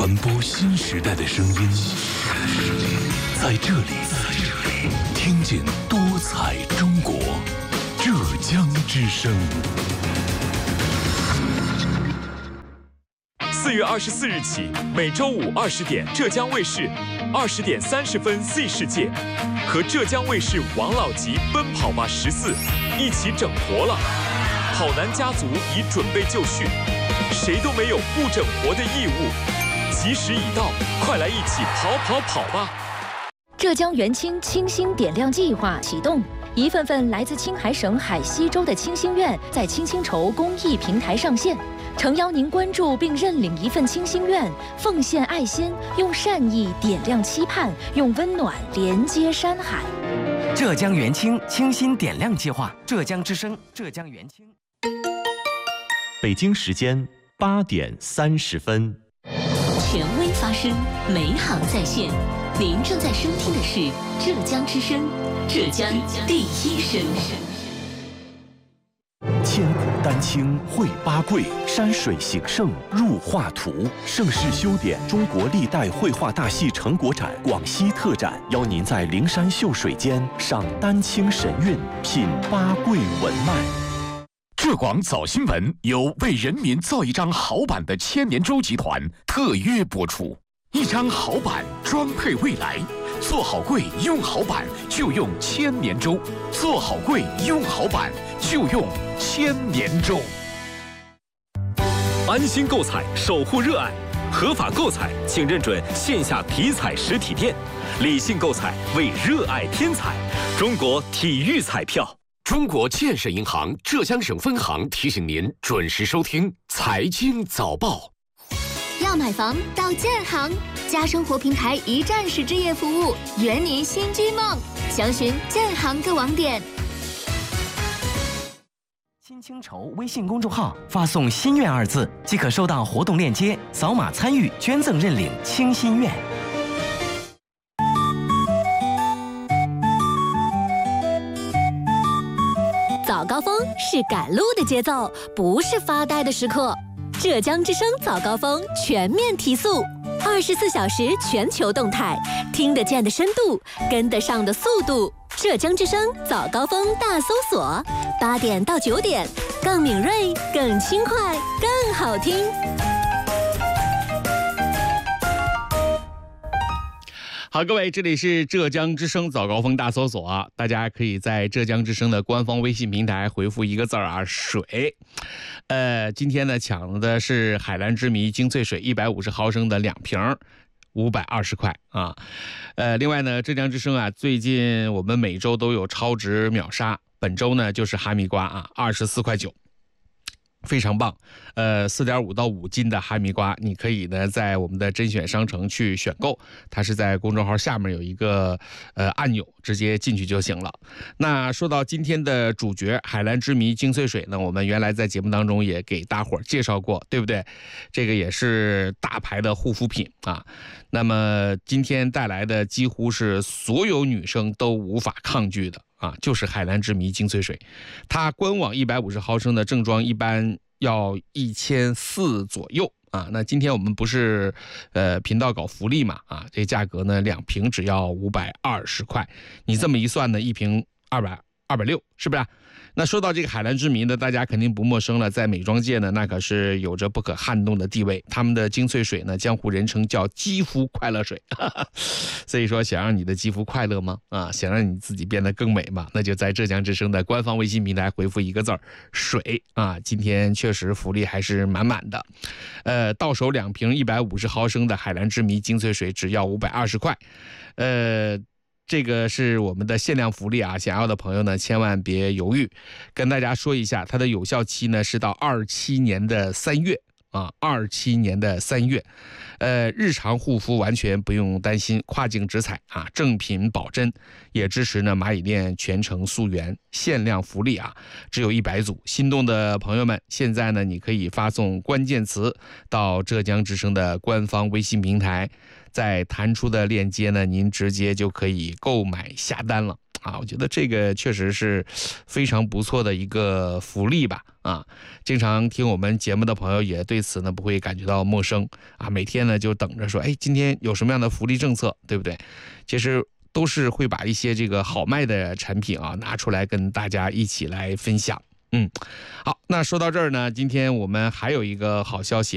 传播新时代的声音，在这里听见多彩中国，浙江之声。 4月24日起，每周五20点，浙江卫视20点30分 Z 世界和浙江卫视王老吉奔跑吧14一起整活了。跑男家族已准备就绪，谁都没有不整活的义务。吉时已到，快来一起跑吧！ 浙江元清清新点亮计划启动，一份份来自青海省海西州的清心愿在青薪筹公益平台上线，诚邀您关注并认领一份清心愿，奉献爱心，用善意点亮期盼，用温暖连接山海。 浙江元清清新点亮计划，浙江之声，浙江元清。 北京时间8点30分。 权威发声，美好在线。您正在收听的是浙江之声，浙江第一声。 千古丹青绘八桂，山水形胜入画图。盛世修典中国历代绘画大戏成果展广西特展，邀您在灵山秀水间赏丹青神韵，品八桂文脉。 浙广早新闻由为人民造一张好版的千年舟集团特约播出，一张好版装配未来。做好柜用好版就用千年舟，做好柜用好版就用千年舟。 安心购彩，守护热爱，合法购彩，请认准线下体彩实体店。理性购彩，为热爱添彩。中国体育彩票。 中国建设银行浙江省分行提醒您准时收听财经早报。 要买房到建行，家生活平台一站式置业服务，圆您新居梦。详询建行各网点。 新清筹微信公众号发送“心愿”2字，即可收到活动链接，扫码参与捐赠认领清心愿。 早高峰是赶路的节奏，不是发呆的时刻。浙江之声早高峰全面提速，24小时全球动态，听得见的深度，跟得上的速度。浙江之声早高峰大搜索，8点到9点，更敏锐，更轻快，更好听。 好，各位，这里是浙江之声早高峰大搜索啊，大家可以在浙江之声的官方微信平台回复一个字啊，水。今天呢抢的是海蓝之谜精粹水150毫升的2瓶，520块啊。另外呢，浙江之声啊，最近我们每周都有超值秒杀，本周呢就是哈密瓜啊，24.9块。非常棒，4.5到5斤的哈密瓜，你可以呢在我们的甄选商城去选购，它是在公众号下面有一个按钮，直接进去就行了。那说到今天的主角海蓝之谜精粹水呢，我们原来在节目当中也给大伙儿介绍过，对不对？这个也是大牌的护肤品啊。那么今天带来的几乎是所有女生都无法抗拒的啊，就是海蓝之谜精粹水。它官网150毫升的正装一般要1400左右啊。那今天我们不是频道搞福利嘛啊，这价格呢2瓶只要520块。你这么一算呢，1瓶260，是不是？那说到这个海蓝之谜呢，大家肯定不陌生了，在美妆界呢，那可是有着不可撼动的地位。他们的精粹水呢，江湖人称叫肌肤快乐水。所以说，想让你的肌肤快乐吗？啊，想让你自己变得更美吗？那就在浙江之声的官方微信平台回复一个字水啊。今天确实福利还是满满的。到手2瓶150毫升的海蓝之谜精粹水只要520块。这个是我们的限量福利啊，想要的朋友呢千万别犹豫。跟大家说一下，它的有效期呢是到27年的3月啊，27年的3月。日常护肤完全不用担心，跨境直采啊，正品保真，也支持呢蚂蚁链全程溯源，限量福利啊，只有100组。心动的朋友们，现在呢你可以发送关键词到浙江之声的官方微信平台，在弹出的链接呢，您直接就可以购买下单了啊，我觉得这个确实是非常不错的一个福利吧啊！经常听我们节目的朋友也对此呢不会感觉到陌生啊，每天呢就等着说，哎，今天有什么样的福利政策，对不对？其实都是会把一些这个好卖的产品啊拿出来跟大家一起来分享。好，那说到这儿呢，今天我们还有一个好消息。